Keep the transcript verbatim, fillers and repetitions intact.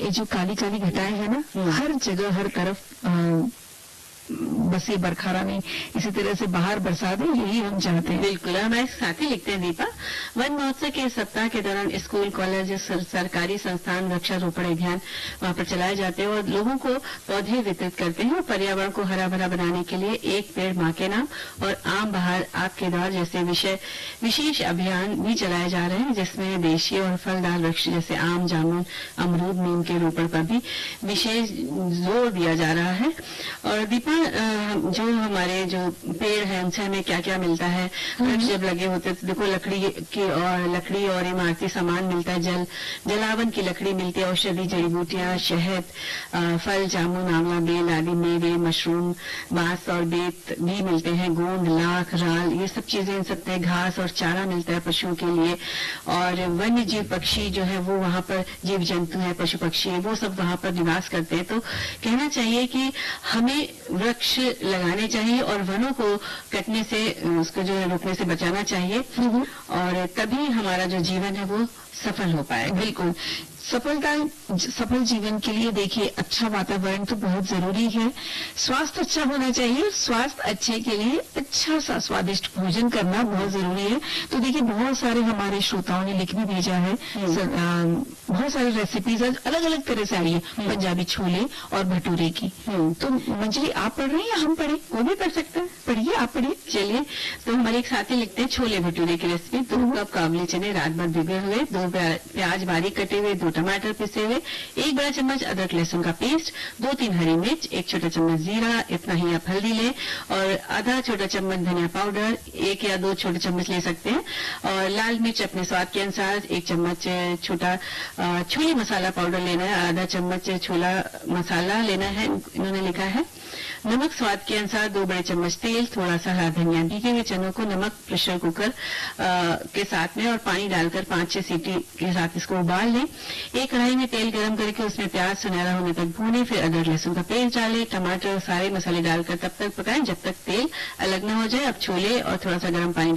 ये जो काली काली घटाएं हैं ना, हर जगह हर तरफ आ, बस ये बरखारा में इसी तरह से बाहर बरसा दे, यही हम चाहते हैं। बिल्कुल। हमारे साथी लिखते हैं दीपा, वन महोत्सव के सप्ताह के दौरान स्कूल, कॉलेज, सर, सरकारी संस्थान वृक्षारोपण अभियान वहां पर चलाए जाते हैं और लोगों को पौधे वितरित करते हैं और पर्यावरण को हरा भरा बनाने के लिए एक पेड़ मां के नाम और आम बहार आपके द्वार जैसे विषय विशेष अभियान भी चलाए जा रहे हैं, जिसमें देशी और फलदार वृक्ष जैसे आम, जामुन, अमरूद, नीम के रोपण पर भी विशेष जोर दिया जा रहा है। और दीपा, जो हमारे जो पेड़ हैं उनसे हमें क्या क्या मिलता है? वृक्ष जब लगे होते हैं तो देखो लकड़ी की और लकड़ी और इमारती सामान मिलता है, जल जलावन की लकड़ी मिलती है, औषधि जड़ी बूटियां, शहद, फल, जामुन, आंवला, बेल आदि मेवे, मशरूम, बांस और बेत भी मिलते हैं, गोंद, लाख, राल, ये सब चीजें मिल सकते हैं, घास और चारा मिलता है पशुओं के लिए। और वन्य जीव पक्षी जो है वो वहां पर जीव जंतु है, पशु पक्षी है, वो सब वहां पर निवास करते हैं। तो कहना चाहिए कि हमें वृक्ष लगाने चाहिए और वनों को कटने से, उसको जो है रोकने से बचाना चाहिए, और तभी हमारा जो जीवन है वो सफल हो पाएगा। बिल्कुल। सफलता सफल जीवन के लिए देखिए अच्छा वातावरण तो बहुत जरूरी है, स्वास्थ्य अच्छा होना चाहिए, स्वास्थ्य अच्छे के लिए अच्छा सा स्वादिष्ट भोजन करना बहुत जरूरी है। तो देखिए बहुत सारे हमारे श्रोताओं ने लिख भी भेजा है, बहुत सारी रेसिपीज अलग अलग तरह से आई है, पंजाबी छोले और भटूरे की। तो मंजरी आप पढ़ रहे हैं या हम पढ़े? वो भी पढ़ सकते हैं, पढ़िए, आप पढ़िए। चलिए, तो हमारे एक साथी लिखते हैं छोले भटूरे की रेसिपी। दो कप काबुली चने रात भर भिगे हुए, दो प्याज बारीक कटे हुए, दो टमाटर पिसे हुए, एक बड़ा चम्मच अदरक लहसुन का पेस्ट, दो तीन हरी मिर्च, एक छोटा चम्मच जीरा, इतना ही आप हल्दी लें, और आधा छोटा चम्मच धनिया पाउडर, एक या दो छोटे चम्मच ले सकते हैं, और लाल मिर्च अपने स्वाद के अनुसार, एक चम्मच छोटा छोले मसाला पाउडर लेना है, आधा चम्मच छोला मसाला लेना है, इन्होंने लिखा है। नमक स्वाद के अनुसार, दो बड़े चम्मच तेल, थोड़ा सा हरा धनिया। भीगे हुए चनों को नमक प्रेशर कुकर आ, के साथ में और पानी डालकर पांच छह सीटी के साथ इसको उबाल लें। एक कढ़ाई में तेल गरम करके उसमें प्याज सुनहरा होने तक भूनें, फिर अदरक लहसुन का पेस्ट डालें, टमाटर और सारे मसाले डालकर तब तक पकाएं जब तक तेल अलग न हो जाए। अब छोले और थोड़ा सा गर्म पानी